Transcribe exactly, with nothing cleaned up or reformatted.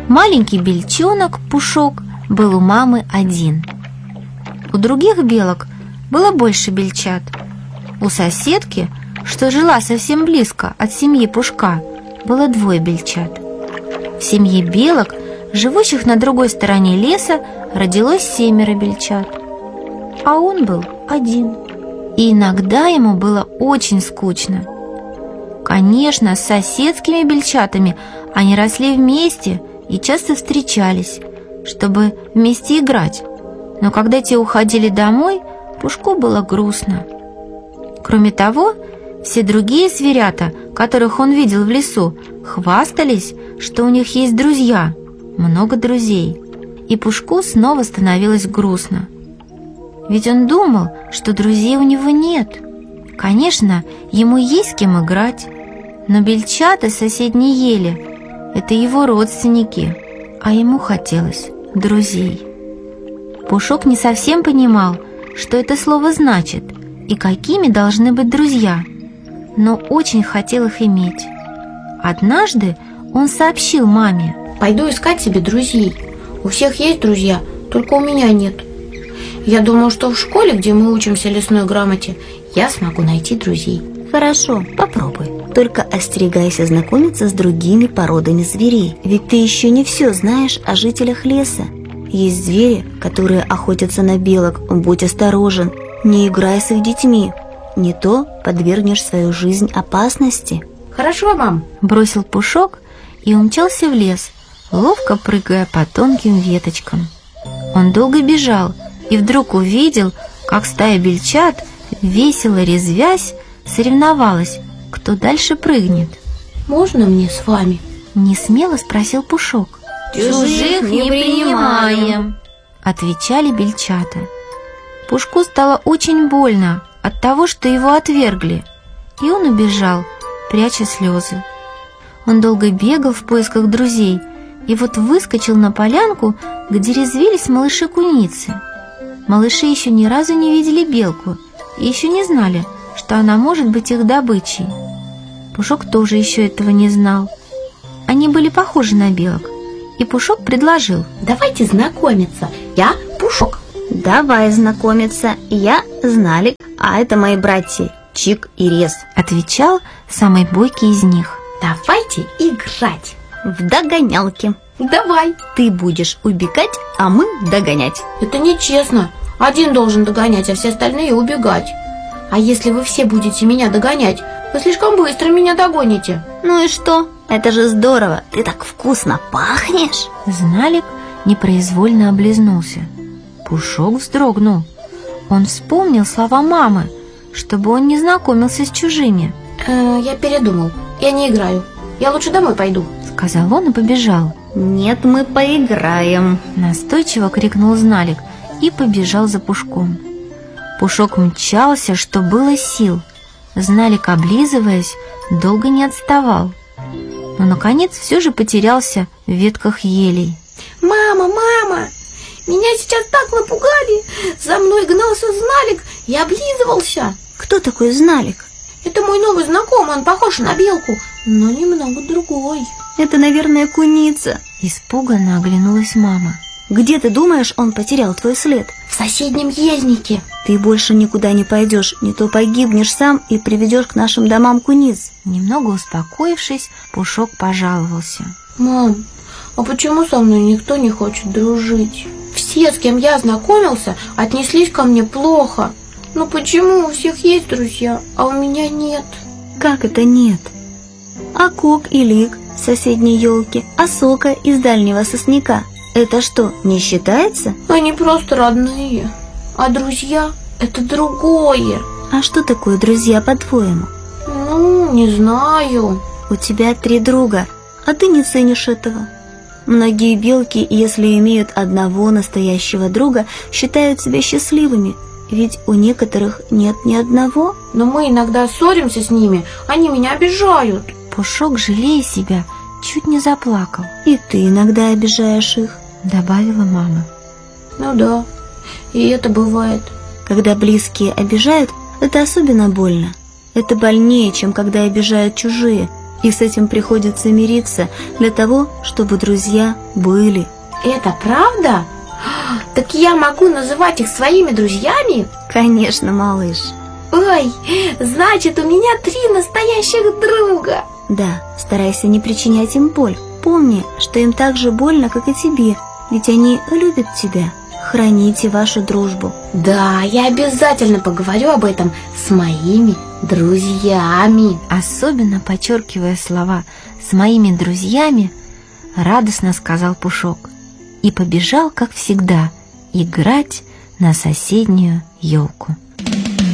Маленький бельчонок Пушок был у мамы один. У других белок было больше бельчат. У соседки, что жила совсем близко от семьи Пушка, было двое бельчат. В семье белок, живущих на другой стороне леса, родилось семеро бельчат. А он был один. И иногда ему было очень скучно. Конечно, с соседскими бельчатами они росли вместе и часто встречались, чтобы вместе играть. Но когда те уходили домой, Пушку было грустно. Кроме того, все другие зверята, которых он видел в лесу, хвастались, что у них есть друзья, много друзей. И Пушку снова становилось грустно. Ведь он думал, что друзей у него нет. Конечно, ему есть с кем играть, но бельчата соседней ели – это его родственники, а ему хотелось друзей. Пушок не совсем понимал, что это слово значит и какими должны быть друзья, но очень хотел их иметь. Однажды он сообщил маме: «Пойду искать себе друзей. У всех есть друзья, только у меня нет. Я думаю, что в школе, где мы учимся лесной грамоте, я смогу найти друзей». Хорошо, попробуй. Только остерегайся знакомиться с другими породами зверей. Ведь ты еще не все знаешь о жителях леса. Есть звери, которые охотятся на белок. Будь осторожен, не играй с их детьми. Не то подвергнешь свою жизнь опасности. «Хорошо, мам», – бросил Пушок и умчался в лес, ловко прыгая по тонким веточкам. Он долго бежал и вдруг увидел, как стая бельчат, весело резвясь, соревновалась, кто дальше прыгнет. «Можно мне с вами?» – несмело спросил Пушок. «Чужих не принимаем», – отвечали бельчата. Пушку стало очень больно от того, что его отвергли, и он убежал, пряча слезы. Он долго бегал в поисках друзей и вот выскочил на полянку, где резвились малыши-куницы. Малыши еще ни разу не видели белку и еще не знали, что она может быть их добычей. Пушок тоже еще этого не знал. Они были похожи на белок, и Пушок предложил: «Давайте знакомиться, я Пушок». «Давай знакомиться, я Зналик, а это мои братья Чик и Рез», – отвечал самый бойкий из них. «Давайте играть в догонялки». «Давай». «Ты будешь убегать, а мы догонять». «Это нечестно. Один должен догонять, а все остальные убегать. А если вы все будете меня догонять, вы слишком быстро меня догоните». «Ну и что? Это же здорово. Ты так вкусно пахнешь». Зналик непроизвольно облизнулся. Пушок вздрогнул. Он вспомнил слова мамы, чтобы он не знакомился с чужими. э, «Я передумал. Я не играю. Я лучше домой пойду», – сказал он и побежал. «Нет, мы поиграем», – настойчиво крикнул Зналик и побежал за Пушком. Пушок мчался, что было сил. Зналик, облизываясь, долго не отставал, но, наконец, все же потерялся в ветках елей. «Мама, мама! Меня сейчас так напугали! За мной гнался Зналик и облизывался!» «Кто такой Зналик?» «Это мой новый знакомый, он похож на белку, но немного другой». «Это, наверное, куница». Испуганно оглянулась мама. «Где, ты думаешь, он потерял твой след?» «В соседнем ельнике». «Ты больше никуда не пойдешь, не то погибнешь сам и приведешь к нашим домам куниц». Немного успокоившись, Пушок пожаловался. «Мам, а почему со мной никто не хочет дружить? Все, с кем я знакомился, отнеслись ко мне плохо. Но почему у всех есть друзья, а у меня нет?» «Как это нет? А Кок и Лик с соседней елки, а Сока из дальнего сосняка — это что, не считается?» «Они просто родные, а друзья — это другое». «А что такое друзья, по-твоему?» «Ну, не знаю». «У тебя три друга, а ты не ценишь этого. Многие белки, если имеют одного настоящего друга, считают себя счастливыми, ведь у некоторых нет ни одного». «Но мы иногда ссоримся с ними, они меня обижают». Пушок, жалея себя, чуть не заплакал. «И ты иногда обижаешь их», — добавила мама. «Ну да, и это бывает». «Когда близкие обижают, это особенно больно. Это больнее, чем когда обижают чужие. И с этим приходится мириться для того, чтобы друзья были. Это правда? Так я могу называть их своими друзьями? Конечно, малыш. Ой, значит, у меня три настоящих друга. Да, старайся не причинять им боль. Помни, что им так же больно, как и тебе, ведь они любят тебя. Храните вашу дружбу. Да, я обязательно поговорю об этом с моими друзьями. Особенно подчеркивая слова «с моими друзьями», радостно сказал Пушок и побежал, как всегда, играть на соседнюю елку.